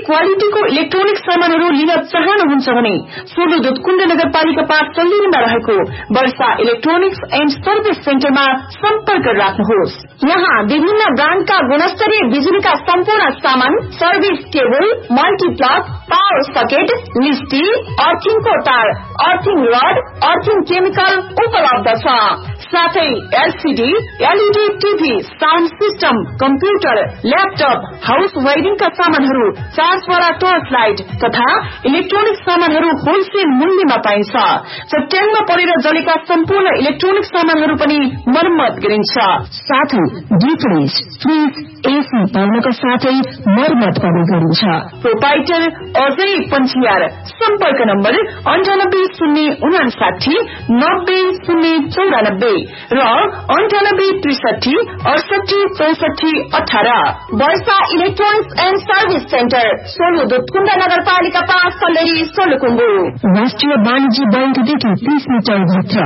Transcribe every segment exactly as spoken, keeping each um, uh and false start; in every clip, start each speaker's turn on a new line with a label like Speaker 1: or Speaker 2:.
Speaker 1: क्वालिटीको इलेक्ट्रोनिक सामानहरू लिन चाहनुहुन्छ भने सोलु दुधकुण्ड नगरपालिका पाँच सल्लीमा रहेको वर्षा इलेक्ट्रोनिक्स एन्ड सर्भिस सेन्टरमा सम्पर्क राख्नुहोस्। यहाँ विभिन्न ब्रान्डका गुणस्तरीय बिजुलीका सम्पूर्ण सामान, service cable, multiplug, power socket, लिस्टी, अर्थिङको तार, अर्थिङ रड, अर्थिङ केमिकल उपलब्ध छ। साथै LCD, LED TV, sound system, computer, laptop, house वायरिङका सामानहरू, चार्जवाला टर्च लाइट तथा इलेक्ट्रोनिक सामानहरू होलसेल मूल्यमा पाइन्छ। चट्याङमा परेर जलेका सम्पूर्ण इलेक्ट्रोनिक सामानहरू पनि मर्मत गरिन्छ। साथै डीप फ्रिज, फ्रिज, एसी पाउनका साथै मर्मत पनि गरिन्छ। प्रोपाइटर अजय पञ्चियार। सम्पर्क नम्बर अन्ठानब्बे शून्य उनासाठी नब्बे शून्य चौरानब्बे र अन्ठानब्बे त्रिसठी अडसठी चौसठी अठारह। वर्षा electronics and service centre, Solu Dudhkund नगरपालिका पाँच सल्लेरी सोलुखुम्बु। राष्ट्रिय वाणिज्य बैंकदेखि तीस मिटर भित्र।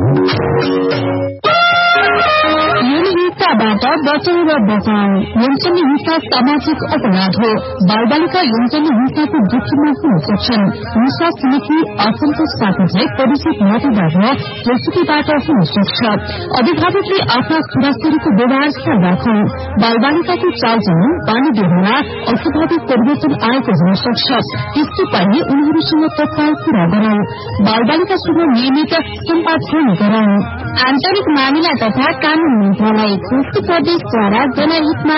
Speaker 1: बाट बचाउन बचाउ। यौन हिंसा सामाजिक अपराध हो। बालबालिका यौन हिंसाको जोखिममा हुन सक्छन्। हिंसा समिति असन्तोष साथै परिचित मतदार प्रस्तुतिबाट हुन सक्छ। अभिभावकले आफ्ना छोराछोरीको व्यवहार राखौं। बालबालिकाको चालचलन, बानी व्यवहारमा अस्वाभाविक परिवर्तन आएको हुन सक्छ। त्यसको पनि उनीहरूसँग तत्काल कुरा गरौं। बालबालिकासँग नियमित सम्पादन गरौं। आन्तरिक मामिला तथा कानून मन्त्रालय, प्रदेशद्वारा जनहितमा